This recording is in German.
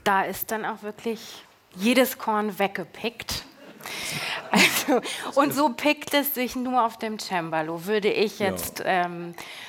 da ist dann auch wirklich jedes Korn weggepickt. Also, und so pickt es sich nur auf dem Cembalo, würde ich jetzt